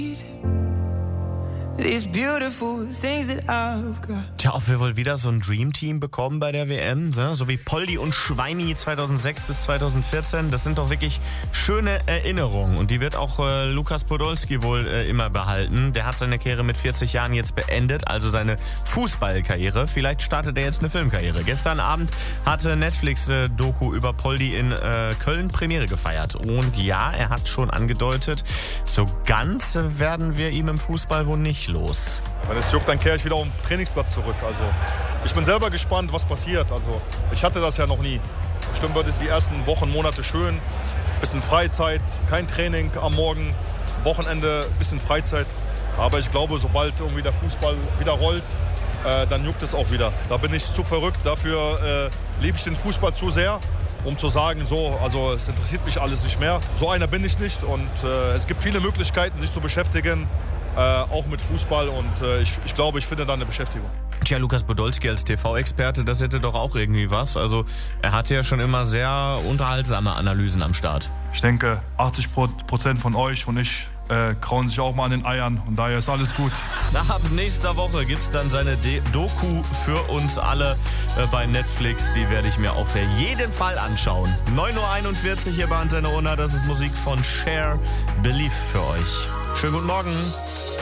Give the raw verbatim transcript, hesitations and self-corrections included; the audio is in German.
Tja, ob wir wohl wieder so ein Dream-Team bekommen bei der W M, ne? So wie Poldi und Schweini zweitausendsechs bis zweitausendvierzehn. Das sind doch wirklich schöne Erinnerungen. Und die wird auch äh, Lukas Podolski wohl äh, immer behalten. Der hat seine Karriere mit vierzig Jahren jetzt beendet, also seine Fußballkarriere. Vielleicht startet er jetzt eine Filmkarriere. Gestern Abend hatte Netflix-Doku über Poldi in äh, Köln Premiere gefeiert. Und ja, er hat schon angedeutet, so ganz werden wir ihm im Fußball wohl nicht los. Wenn es juckt, dann kehre ich wieder auf den Trainingsplatz zurück. Also ich bin selber gespannt, was passiert. Also ich hatte das ja noch nie. Bestimmt wird es die ersten Wochen, Monate schön. Bisschen Freizeit, kein Training am Morgen, Wochenende, bisschen Freizeit. Aber ich glaube, sobald irgendwie der Fußball wieder rollt, äh, dann juckt es auch wieder. Da bin ich zu verrückt. Dafür äh, liebe ich den Fußball zu sehr, um zu sagen, so, also es interessiert mich alles nicht mehr. So einer bin ich nicht und äh, es gibt viele Möglichkeiten, sich zu beschäftigen. Äh, auch mit Fußball und äh, ich, ich glaube, ich finde da eine Beschäftigung. Tja, Lukas Podolski als T V-Experte, das hätte doch auch irgendwie was. Also er hat ja schon immer sehr unterhaltsame Analysen am Start. Ich denke, achtzig Prozent von euch und ich äh, krauen sich auch mal an den Eiern und daher ist alles gut. Ab nächster Woche gibt es dann seine De- Doku für uns alle äh, bei Netflix. Die werde ich mir auf jeden Fall anschauen. neun Uhr einundvierzig hier bei Antenne Unna. Das ist Musik von Cher, Belief für euch. Schönen guten Morgen.